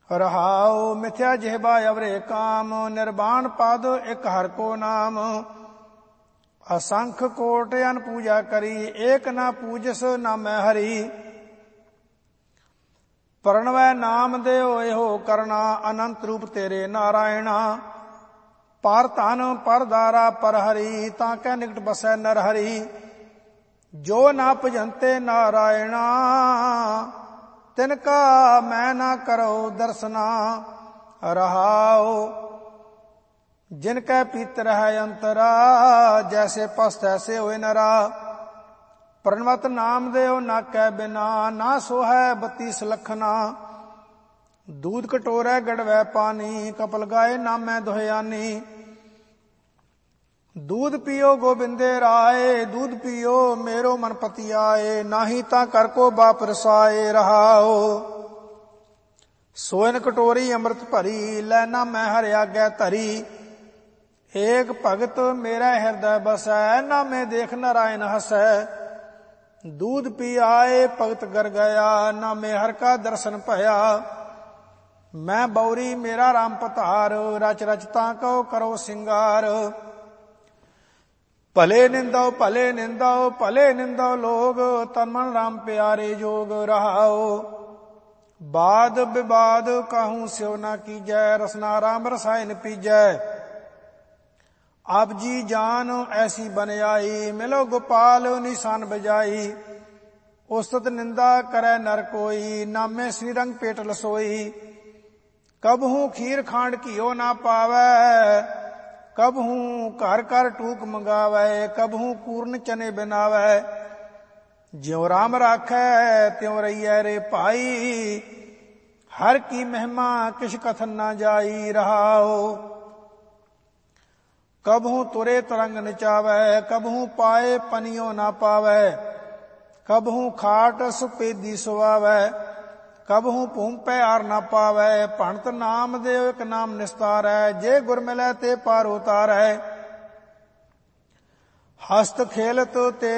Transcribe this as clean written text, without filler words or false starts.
ਰਹਾਉ ਮਿਥਿਆ ਜਿਹਬਾ ਅਵਰੇ ਕਾਮ, ਨਿਰਵਾਣ ਪਦ ਇਕ ਹਰਿ ਕੋ ਨਾਮ। ਅਸੰਖ ਕੋਟ ਅਨ ਪੂਜਾ ਕਰੀ, ਏਕ ਨਾ ਪੂਜਸ ਨਾਮੈ ਹਰੀ। ਪਰਣਵੈ ਨਾਮ ਦਿਓ ਇਹੋ ਕਰਨਾ, ਅਨੰਤ ਰੂਪ ਤੇਰੇ ਨਾਰਾਇਣਾ। ਪਰ ਧਨ ਪਰ ਦਾਰਾ ਪਰ ਹਰੀ, ਤਾਂ ਕੈ ਨਿਕਟ ਬਸੈ ਨਰ ਹਰੀ। ਜੋ ਨਾ ਭਜੰਤੇ ਨਾਰਾਇਣਾ, ਤਿਨ ਕਾ ਮੈਂ ਨਾ ਕਰੋ ਦਰਸਨਾ। ਰਹਾਉ ਜਿਨ ਕੈ ਪੀਤਰ ਹੈ ਅੰਤਰਾ, ਜੈਸੇ ਪਸ ਤੈਸੇ ਹੋਏ ਨਰਾ। ਪ੍ਰਣਵਤ ਨਾਮ ਦਿਓ ਨਾ ਕੈ ਬਿਨਾ, ਨਾ ਸੋਹੈ 32 ਲਖਨਾ। ਦੂਧ ਕਟੋਰੈ ਗੜਵੈ ਪਾਨੀ, ਕਪਲ ਗਾਏ ਨਾਮੈ ਦੁਹਿਆਨੀ। दूध पियो गोबिंदे राय, दूध पियो मेरो मन पति आए। नाही ता कर को बाप रसाए। रहाओ सोयन कटोरी अमृत भरी, लैना मैं हर आग्ञा धरी। एक भगत मेरा हृदय बसै, ना मैं देख नारायण हसै। दूध पी आए भगत गर गया, ना मैं हर का दर्शन भया। मैं बौरी मेरा राम पतार, रच रच ता कहो करो सिंगार। भले निंदो भले निंदो लोग, तन मन राम प्यारे जोग। रहाओ बाद विवाद कहूँ स्यो न कीजै, रसना राम रसायन पीजै। अब जी जान ऐसी बन आई, मिलो गोपाल निशान बजाई। उस्तत निंदा करे नर कोई, नामे श्रीरंग पेट लसोई। कबहू खीर खांड घियो ना पावै, कबहू घर घर टूक मंगावै। कबहू पूर्ण चने बनावै, ज्यों राम राखै त्यों रहिए रे भाई। हर की महिमा किश कथन ना जाई। रहाओ कबहू तुरे तरंग नचावै, कबहू पाए पनियो ना पावै। कबहू खाट सुपेदी सुवावै, कबहू भूम पै आर ना पावै। भणत नाम देव एक नाम निस्तारै, जे गुर मिलै ते पार उतारै। हस्त खेलत तेरे